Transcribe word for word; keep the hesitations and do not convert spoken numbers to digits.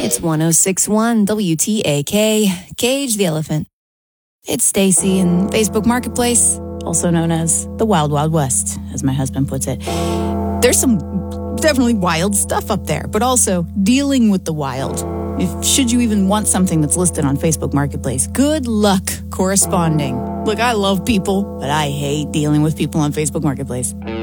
It's one oh six point one W T A K, Cage the Elephant. It's Stacy in Facebook Marketplace, also known as the Wild Wild West, as my husband puts it. There's some definitely wild stuff up there, but also dealing with the wild. If, should you even want something that's listed on Facebook Marketplace, good luck corresponding. Look, I love people, but I hate dealing with people on Facebook Marketplace.